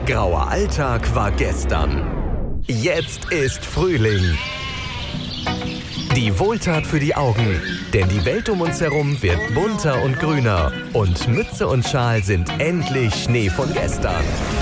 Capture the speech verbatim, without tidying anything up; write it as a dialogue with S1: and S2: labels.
S1: Grauer Alltag war gestern. Jetzt ist Frühling. Die Wohltat für die Augen, denn die Welt um uns herum wird bunter und grüner. Und Mütze und Schal sind endlich Schnee von gestern.